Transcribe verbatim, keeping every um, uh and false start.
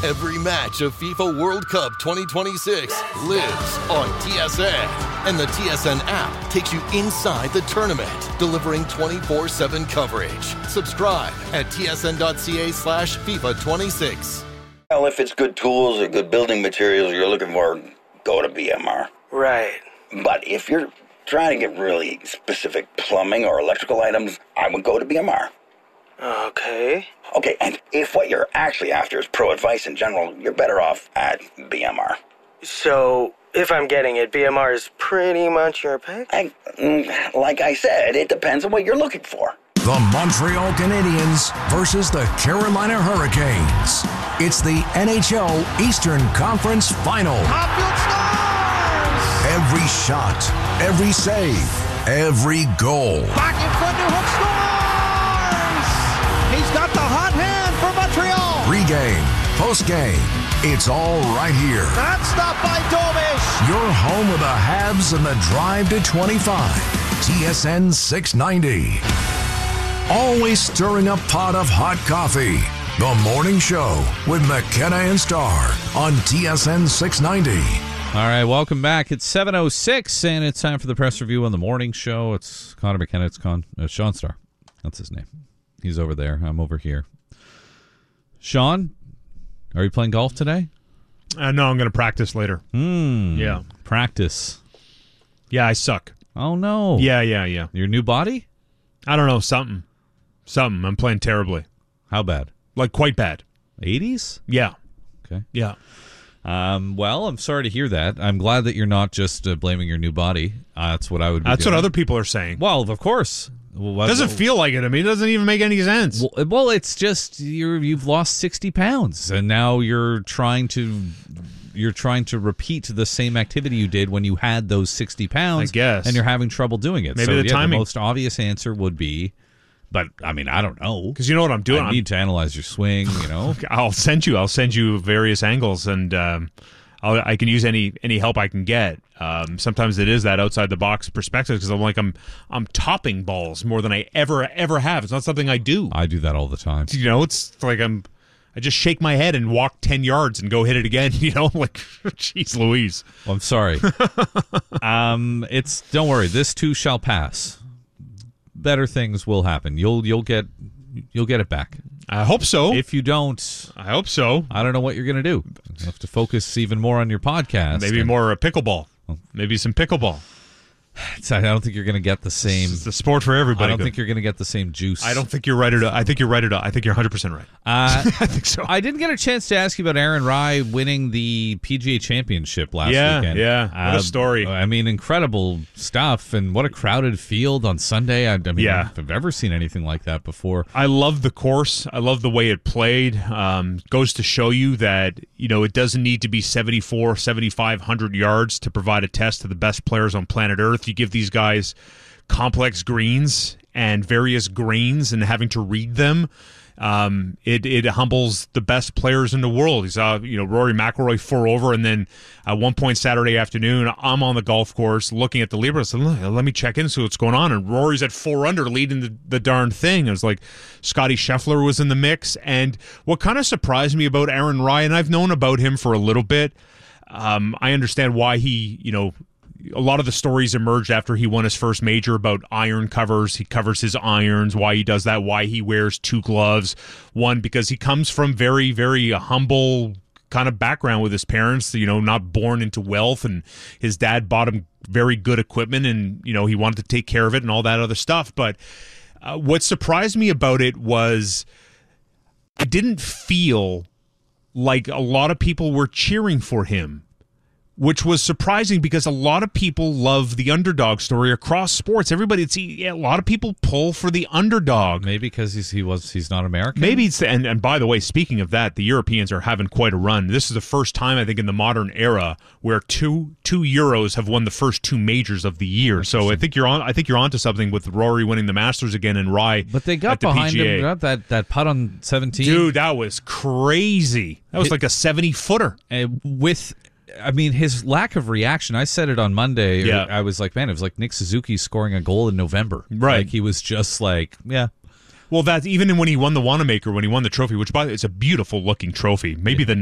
Every match of FIFA World Cup twenty twenty-six lives on T S N. And the T S N app takes you inside the tournament, delivering twenty-four seven coverage. Subscribe at tsn.ca slash FIFA 26. Well, if it's good tools or good building materials you're looking for, go to B M R. Right. But if you're trying to get really specific plumbing or electrical items, I would go to B M R. Okay. Okay, and if what you're actually after is pro advice in general, you're better off at B M R. So, if I'm getting it, B M R is pretty much your pick? I, like I said, it depends on what you're looking for. The Montreal Canadiens versus the Carolina Hurricanes. It's the N H L Eastern Conference Final. Caufield scores! Every shot, every save, every goal. Back in front, Newhook scores! He's got the hot hand for Montreal. Pre-game, post-game, it's all right here. That stop by Dovish. Your home of the Habs and the drive to twenty-five. T S N six ninety. Always stirring a pot of hot coffee. The Morning Show with McKenna and Starr on T S N six ninety. All right, welcome back. It's seven oh six, and it's time for the press review on The Morning Show. It's Connor McKenna. It's Con, uh, Sean Starr. That's his name. He's over there. I'm over here. Sean, are you playing golf today? Uh, no, I'm going to practice later. Hmm. Yeah. Practice. Yeah, I suck. Oh, no. Yeah, yeah, yeah. Your new body? I don't know, something. Something. I'm playing terribly. How bad? Like, quite bad. eighties? Yeah. Okay. Yeah. Um, well, I'm sorry to hear that. I'm glad that you're not just uh, blaming your new body. Uh, that's what I would be That's doing. what other people are saying. Well, of course. Well, It doesn't well, feel like it. I mean, it doesn't even make any sense. Well, well, it's just you're you've lost sixty pounds, and now you're trying to you're trying to repeat the same activity you did when you had those sixty pounds. I guess. And you're having trouble doing it. Maybe so, the yeah, timing. The most obvious answer would be, but I mean, I don't know. Because you know what I'm doing? I need to analyze your swing. You know, I'll send you. I'll send you various angles, and um, I'll, I can use any any help I can get. Um, sometimes it is that outside the box perspective because I'm like I'm I'm topping balls more than I ever ever have. It's not something I do. I do that all the time. You know, it's like I'm. I just shake my head and walk ten yards and go hit it again. You know, like, jeez Louise. Well, I'm sorry. um, it's don't worry. This too shall pass. Better things will happen. You'll you'll get you'll get it back. I hope so. If you don't, I hope so. I don't know what you're going to do. You have to focus even more on your podcast. Maybe and, more uh, pickleball. Maybe some pickleball. I don't think you're going to get the same. It's the sport for everybody. I don't think you're going to get the same juice. I don't think you're right. At, I think you're right. At, I think you're one hundred percent right. Uh, I think so. I didn't get a chance to ask you about Aaron Rai winning the P G A Championship last yeah, weekend. Yeah, what uh, a story. I mean, incredible stuff, and what a crowded field on Sunday. I, I mean, Yeah. if I've ever seen anything like that before. I love the course. I love the way it played. Um, goes to show you that, you know, it doesn't need to be seventy-four, seventy-five hundred yards to provide a test to the best players on planet Earth. You give these guys complex greens and various grains and having to read them. Um, it, it humbles the best players in the world. You saw, you know, Rory McIlroy four over, and then at one point Saturday afternoon, I'm on the golf course looking at the leaderboard. I said, let me check in, see what's going on. And Rory's at four under, leading the, the darn thing. It was like Scotty Scheffler was in the mix. And what kind of surprised me about Aaron Rai, and I've known about him for a little bit, um, I understand why he, you know, a lot of the stories emerged after he won his first major about iron covers. He covers his irons, why he does that, why he wears two gloves. One, because he comes from very, very humble kind of background with his parents, you know, not born into wealth, and his dad bought him very good equipment, and, you know, he wanted to take care of it and all that other stuff. But uh, what surprised me about it was I didn't feel like a lot of people were cheering for him, which was surprising because a lot of people love the underdog story across sports. Everybody, it's, a lot of people pull for the underdog. Maybe because he's he was he's not American. Maybe it's and and by the way, speaking of that, the Europeans are having quite a run. This is the first time I think in the modern era where two two Euros have won the first two majors of the year. So I think you're on. I think you're onto something with Rory winning the Masters again and Rai. But they got at the behind P G A. him. Got that that putt on seventeen. Dude, that was crazy. That was It- like a seventy footer. And with. I mean, his lack of reaction, I said it on Monday. Yeah. I was like, man, it was like Nick Suzuki scoring a goal in November. Right. Like, he was just like, yeah. Well, that even when he won the Wanamaker, when he won the trophy, which by the way, it's a beautiful looking trophy, maybe the